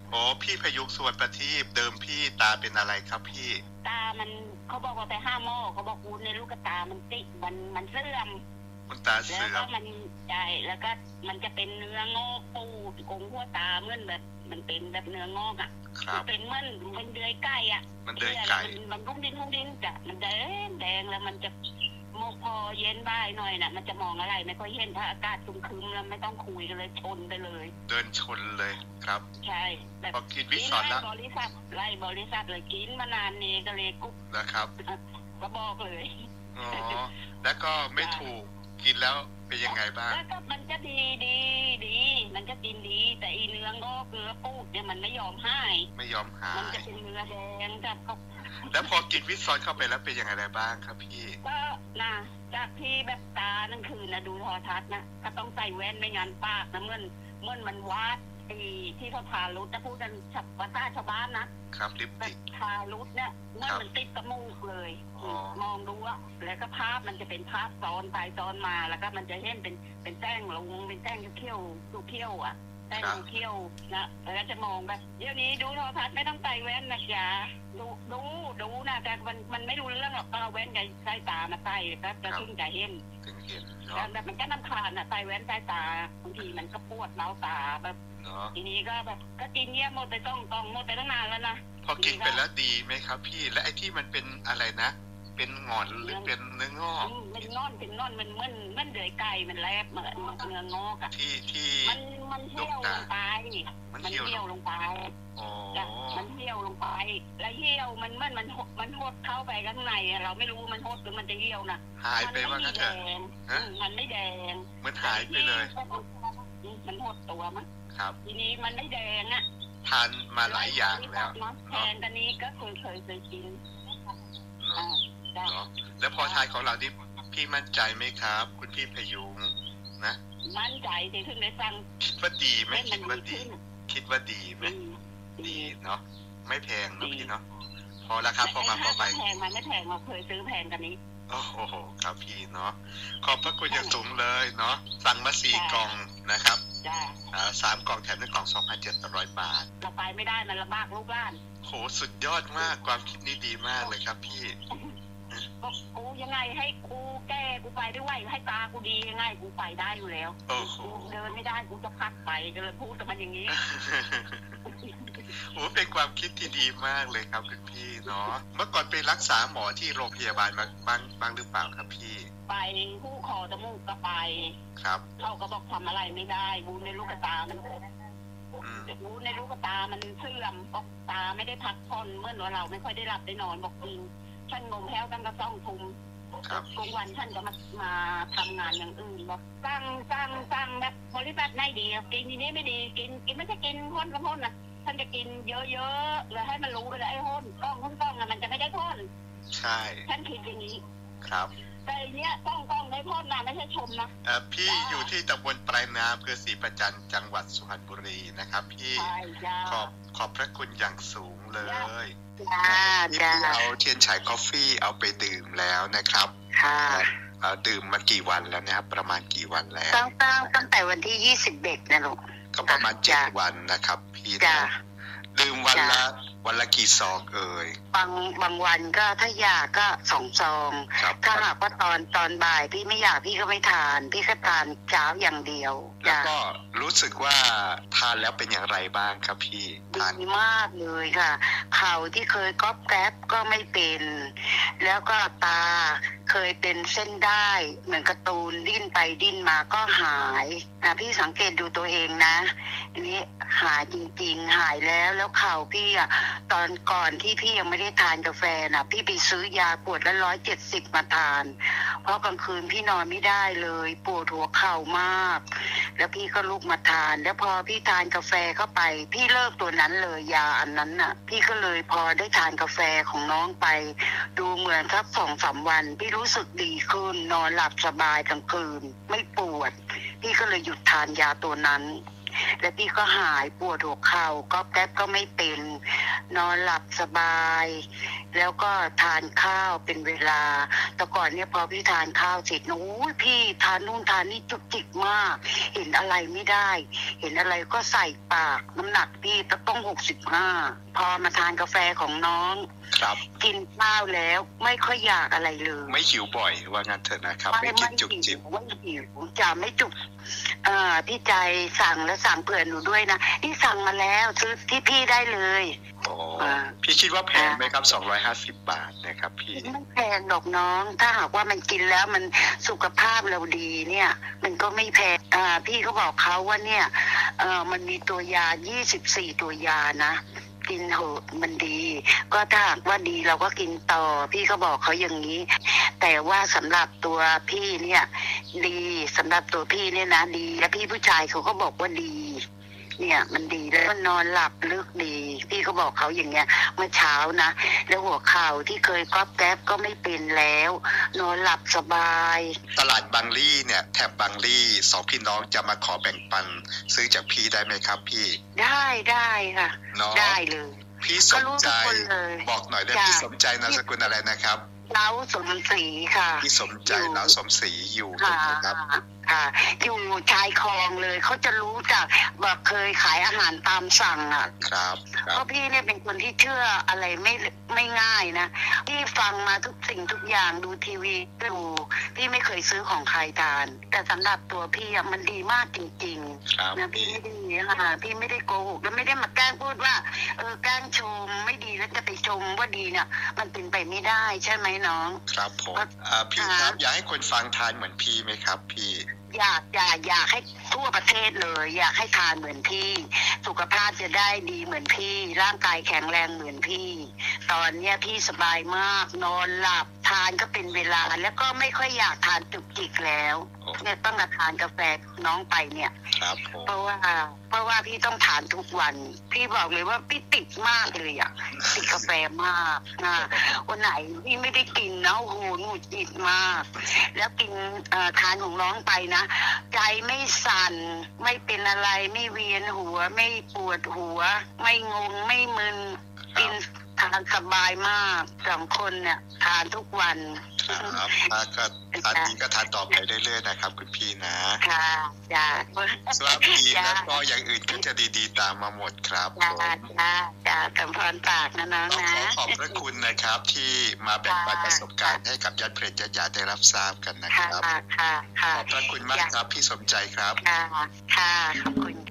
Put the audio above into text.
อ๋อพี่พยุงสุวรรณประทีปเดิมพี่ตาเป็นอะไรครับพี่ตามันเขาบอกว่าไปห้าหม้อเขาบอกวุ้นในลูกตามันติมันเสื่อมคุณตาแล้วเสื่อมก็มันใช่แล้วก็มันจะเป็นเนื้องอกปูดกงหัวตาเหมือนแบบมันเป็นแบบเนื้องอกอ่ะครับเป็นเหมือนมันเดือยไก่อ่ะมันเดือยไก่มันรุ่มดินจ้ะมันแดงแล้วมันจะมองพอเย็นบ่ายหน่อยน่ะมันจะมองอะไรไม่ค่อยเห็นถ้าอากาศคึมๆแล้วไม่ต้องคุยกันเลยชนไปเลยเดินชนเลยครับใช่แบบพอกินวิสอนแล้วบริษัทไล่บริษัทเลยกินมานานนี่ก็เลยกุ๊บนะครับก็บอกเลยอ๋อแล้วก็ไม่ถูกกินแล้วเป็นยังไงบ้างแล้วก็มันจะดีมันจะกินดีแต่อีเนื้องอกเนื้อปูดเนี่ยมันไม่ยอมให้ไม่ยอมหามันจะยเป็นเนื้อแดงกับแล้วพอกินวิสอนเข้าไปแล้วเป็นยังไงบ้างครับพี่ก็นะจากที่แบบตานั่นคือนะดูโทรทัศน์นะก็ต้องใส่แว่นไม่งั้นปากนะเมื่อนมันวาดที่เขาทารุดจะพูดกันฉับภาษาชาวบ้านนะครับลิปติกทารุดเนี่ยเมื่อมันติดกระมูกเลยมองดูอะแล้วก็ภาพมันจะเป็นภาพซ้อนไปซ้อนมาแล้วก็มันจะเห็นเป็นแต้งลงเป็นแต้งเขี้ยวดูเขี้ยวอะแต้งดูเขี้ยวนะแล้วจะมองแบบเดี๋ยวนี้ดูโทรทัศน์ไม่ต้องใส่แว่นนะจ๊ะดูนะแต่มันไม่รู้เรื่องหรอกก็เอาแว่นกับสายตามาใส่ก็จะถึงจะเห็นแต่มันก็น้ำขาดนะใส่แว่นสายตาบางทีมันก็ปวดเล้าตาแบบทีนี้ก็แบบก็กินเงียบหมดไปต้องหมดไปตั้งนานแล้วนะพอกินไปแล้วดีไหมครับพี่และไอ้ที่มันเป็นอะไรนะเป็นงอนหรือเป็นเนื้องอกเป็นงอนมันมันเดือยไก่มันแลบเหมือนเนื้องอกอะที่มันเหี่ยวลงไปมันเหี่ยวลงไปมันเหี่ยวลงไปแล้วเหี่ยวมันหดเข้าไปข้างในเราไม่รู้มันหดหรือมันจะเหี่ยวนะหายไปว่างั้นเถอะมันไม่แดงเหมือนหายไปเลยมันหดตัวมั้งครับทีนี้มันไม่แดงอ่ะทานมาหลายอย่างแล้วแทนกันนี้ก็เคยกินเนาะแล้วพอทานของเราที่พี่มั่นใจไหมครับคุณพี่พยุงนะมั่นใจที่ถึงได้ฟังคิดว่าดีไหมคิดว่าดีไหมดีเนาะไม่แพงเนาะพี่เนาะพอแล้วครับพอมาพอไปแพงมันไม่แพงเราเคยซื้อแพงกันนี้โอ้โหครับพี่เนาะขอบพระคุณอย่างสูงเลยเนาะสั่งมา4 กล่องนะครับ3 กล่องแถม1 กล่อง 2,700 บาทเราไปไม่ได้มันลำบากลูกหลานโหสุดยอดมากความคิดนี้ดีมากเลยครับพี่กูยังไงให้กูแก้กูไปได้ไหวให้ตากูดียังไงกูไปได้อยู่แล้วกูเดินไม่ได้กูจะพักไปก็เลยพูดกับมันอย่างนี้โอ้เป็นความคิดที่ดีมากเลยครับคุณพี่เนาะเมื่อก่อนไปรักษาหมอที่โรงพยาบาลบ้างหรือเปล่าครับพี่ไปผู้คอจมูกก็ไปครับเขาก็บอกทำอะไรไม่ได้บูในลูกตามันบูในลูกตามันเสื่อมบอกตาไม่ได้พักผ่อนเมื่อเราไม่ค่อยได้หลับได้นอนบอกจริงฉันงงแถวกันก็ต้องทุมกลางวันฉันก็มาทำงานอย่างอื่นบอกสั่งแบบบริษัทไหนดีกินทีนี้ไม่ดีกินไม่ใช่กินพ่นกับพ่นนะฉันจะกินเยอะๆแล้วให้มันรู้ไปเลยไอ้พ่นต้องมันจะไม่ได้พ่นใช่ฉันคิดอย่างนี้ครับแต่เนี้ยต้องได้พ่นนะไม่ใช่ชมนะพี่อยู่ที่ตำบลปลายนาอำเภอศรีประจันจังหวัดสุพรรณบุรีนะครับพี่ขอบพระคุณอย่างสูงเลยที่เอาเทียนฉายกาแฟเอาไปดื่มแล้วนะครับดื่มมากี่วันแล้วนะครับประมาณกี่วันแล้วตั้งแต่วันที่21นะลูกก็ประมาณ7 วันนะครับพี่นะดื่มวันละกี่ซองบางวันก็ถ้าอยากก็2 ซองถ้าหากว่าตอนบ่ายพี่ไม่อยากพี่ก็ไม่ทานพี่ก็ทานเช้าอย่างเดียวแล้วก็รู้สึกว่าทานแล้วเป็นอย่างไรบ้างครับพี่ดีมากเลยค่ะเข่าที่เคยก๊อบแก๊บก็ไม่เป็นแล้วก็ตาเคยเป็นเส้นได้เหมือนการ์ตูนดิ้นไปดิ้นมาก็หายพี่สังเกตดูตัวเองนะอันนี้หายจริงๆหายแล้วเข่าพี่ตอนก่อนที่พี่ยังไม่ได้ทานกาแฟพี่ไปซื้อยาปวดละ170มาทานเพราะกลางคืนพี่นอนไม่ได้เลยปวดหัวเข่ามากแล้วพี่ก็ลุกมาทานแล้วพอพี่ทานกาแฟเข้าไปพี่เลิกตัวนั้นเลยยาอันนั้นพี่ก็เลยพอได้ทานกาแฟของน้องไปดูเหมือนสัก2-3 วันพี่รู้สึกดีขึ้นนอนหลับสบายกลางคืนไม่ปวดพี่ก็เลยหยุดทานยาตัวนั้นแล้วพี่ก็หายปวดหัวเข่าก็แก๊บก็ไม่เป็นนอนหลับสบายแล้วก็ทานข้าวเป็นเวลาแต่ก่อนเนี่ยพอพี่ทานข้าวเสร็จโอ้ยพี่ทานนู่นทานนี่จุกจิกมากเห็นอะไรไม่ได้เห็นอะไรก็ใส่ปากน้ำหนักพี่ต้อง65พอมาทานกาแฟของน้องครับกินข้าวแล้วไม่ค่อยอยากอะไรเลยไม่หิวบ่อยว่างั้นเถอะนะครับไม่กินจุกจิกไม่หิวจะไม่จุกพี่ใจสั่งและสั่งเผื่อหนูด้วยนะที่สั่งมาแล้วซื้อที่พี่ได้เลยโอ้พี่คิดว่าแพงไหมครับ250 บาทนะครับพี่ไม่แพงหรอกน้องถ้าหากว่ามันกินแล้วมันสุขภาพเราดีเนี่ยมันก็ไม่แพงพี่เขาบอกเขาว่าเนี่ยมันมีตัวยา24ตัวยานะกินเหอะมันดีก็ถ้าหากว่าดีเราก็กินต่อพี่ก็บอกเขาอย่างนี้แต่ว่าสำหรับตัวพี่เนี่ยดีสำหรับตัวพี่เนี่ยนะดีและพี่ผู้ชายเขาก็บอกว่าดีเนี่ยมันดีแล้วนอนหลับลึกดีพี่เขาบอกเขาอย่างเงี้ยเมื่อเช้านะแล้วหัวเข่าที่เคยก๊อบแก๊บก็ไม่เป็นแล้วนอนหลับสบายตลาดบางลี่เนี่ยแถบบางลี่2พี่น้องจะมาขอแบ่งปันซื้อจากพี่ได้ไหมครับพี่ได้ค่ะได้เลยพี่สมใจบอกหน่อยได้พี่สมใจนามสกุลอะไรนะครับเล้าสมศรีค่ะพี่สมใจเล้าสมศรีอยู่ตรงไหนครับค่ะอยู่ชายคลองเลยเขาจะรู้จักแบบเคยขายอาหารตามสั่งอ่ะครับเพราะพี่เนี่ยเป็นคนที่เชื่ออะไรไม่ง่ายนะพี่ฟังมาทุกสิ่งทุกอย่างดูทีวีดูพี่ไม่เคยซื้อของใครทานแต่สำหรับตัวพี่อ่ะมันดีมากจริงๆนะพี่ไม่ได้ค่ะพี่ไม่ได้โกหกและไม่ได้มาแกล้งพูดว่าแกล้งชมไม่ดีแล้วจะไปชมว่าดีเนี่ยมันเป็นไปไม่ได้ใช่ไหมน้องครับผมพี่ครับอยากให้คนฟังทานเหมือนพี่ไหมครับพี่อยากให้ทั่วประเทศเลยอยากให้ทานเหมือนพี่สุขภาพจะได้ดีเหมือนพี่ร่างกายแข็งแรงเหมือนพี่ตอนเนี้ยพี่สบายมากนอนหลับทานก็เป็นเวลาแล้วก็ไม่ค่อยอยากทานจุกจิกแล้วเนี่ยต้องมาทานกาแฟน้องไปเนี่ยเพราะว่าพี่ต้องทานทุกวันพี่บอกเลยว่าพี่ติดมากเลยอ่ะติดกาแฟมากวันไหนพี่ไม่ได้กินนะโอ้โหหงุดหงิดมากแล้วกินทานของน้องไปนะใจไม่สั่นไม่เป็นอะไรไม่เวียนหัวไม่ปวดหัวไม่งงไม่มึนกินทานสบายมาก2 คนเนี่ยทานทุกวันครับก็ทานดีก็ทานต่อไปเรื่อยๆนะครับคุณพี่นะค่ะจ้าสวัสดีแล้วก็อย่างอื่นก็จะดีๆตามมาหมดครับจ้ากับพรปากนะน้องนะขอบพระคุณนะครับที่มาแบ่งปันประสบการณ์ให้กับญาติเพลญญาติได้รับทราบกันนะครับค่ะขอบพระคุณมากครับพี่สมใจครับค่ะขอบคุณ